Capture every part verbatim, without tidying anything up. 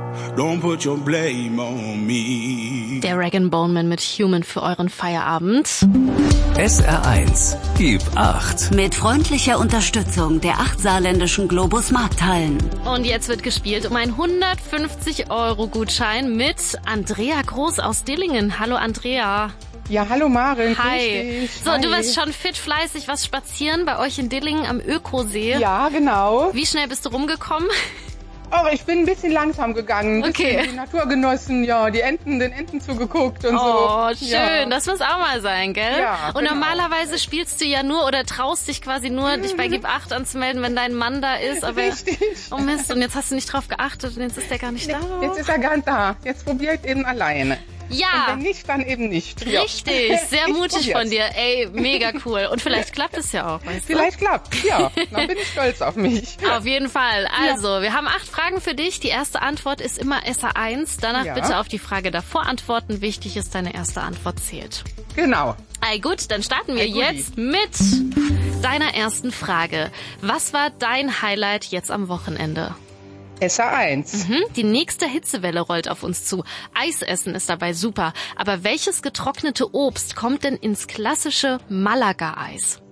Don't put your blame on me. Der Rag and Bone Man mit Human für euren Feierabend. S R eins, gib acht. Mit freundlicher Unterstützung der acht saarländischen Globus Markthallen. Und jetzt wird gespielt um einen hundertfünfzig Euro Gutschein mit Andrea Groß aus Dillingen. Hallo Andrea. Ja, hallo Maren. Hi. So, Hi. Du warst schon fit fleißig was spazieren bei euch in Dillingen am Ökosee. Ja, genau. Wie schnell bist du rumgekommen? Oh, ich bin ein bisschen langsam gegangen. Ein Okay. bisschen die Natur genossen, ja, die Enten, den Enten zugeguckt und Oh, so. schön. Ja. Das muss auch mal sein, gell? Ja, Und genau. normalerweise spielst du ja nur oder traust dich quasi nur, dich bei Gib acht anzumelden, wenn dein Mann da ist. Aber Richtig. oh Mist, und jetzt hast du nicht drauf geachtet und jetzt ist der gar nicht da. Jetzt ist er gar nicht da. Jetzt probiert eben alleine. Und Ja, wenn nicht, dann eben nicht. Ja. richtig. Sehr Ich mutig probier's. von dir. Ey, mega cool. Und vielleicht klappt es ja auch, weißt du? Vielleicht klappt, ja. Dann bin ich stolz auf mich. Auf jeden Fall. Also, wir haben acht Fragen für dich. Die erste Antwort ist immer S A eins. Danach Ja. bitte auf die Frage davor antworten. Wichtig ist, deine erste Antwort zählt. Genau. Ey, gut, dann starten wir Ey, guti. jetzt mit deiner ersten Frage. Was war dein Highlight jetzt am Wochenende? S A eins. Hm? Die nächste Hitzewelle rollt auf uns zu. Eisessen ist dabei super. Aber welches getrocknete Obst kommt denn ins klassische Malaga-Eis?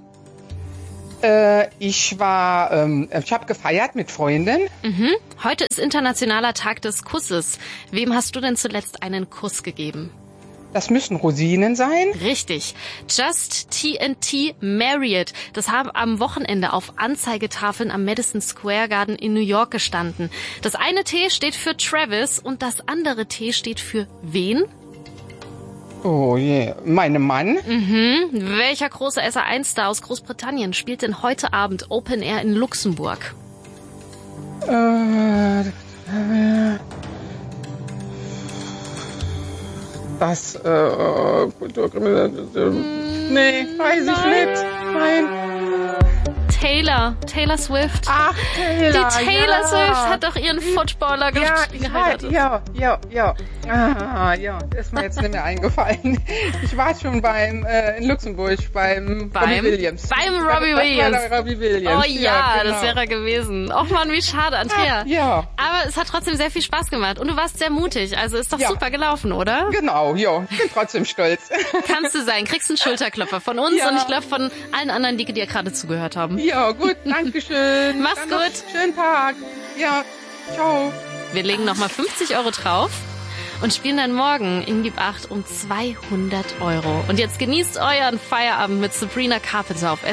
Äh, ich war, ähm, ich habe gefeiert mit Freunden. Mhm. Heute ist Internationaler Tag des Kusses. Wem hast du denn zuletzt einen Kuss gegeben? Das müssen Rosinen sein. Richtig. Just T N T Marriott. Das haben am Wochenende auf Anzeigetafeln am Madison Square Garden in New York gestanden. Das eine T steht für Travis und das andere T steht für wen? Oh je, mein Mann. Mhm. Welcher große S A eins Star aus Großbritannien spielt denn heute Abend Open Air in Luxemburg? Äh, äh, das, äh, Kulturkriminal, nee, weiß ich nicht. Nein. Taylor. Taylor Swift. Ach, Taylor. Die Taylor ja. Swift hat doch ihren Footballer Ja, ge- ich weiß, geheiratet. ja, ja, ja. Ah, ja, ist mir jetzt nicht mehr eingefallen. Ich war schon beim, äh, in Luxemburg beim, Beim- Robbie Williams. beim Robbie Das war Williams. der Robbie Williams. Oh ja, genau. das wäre er gewesen. Och man, wie schade, Andrea. Ja, Aber es hat trotzdem sehr viel Spaß gemacht und du warst sehr mutig. Also ist doch Ja. super gelaufen, oder? genau, ja. Bin trotzdem stolz. Kannst du sein. Kriegst einen Schulterklopfer von uns Ja. und ich glaube von allen anderen, die dir gerade zugehört haben. Ja, gut, danke schön. Mach's Dann noch gut. Schönen Tag. Ja, ciao. Wir legen nochmal fünfzig Euro drauf und spielen dann morgen in Gib acht um zweihundert Euro. Und jetzt genießt euren Feierabend mit Sabrina Carpenter auf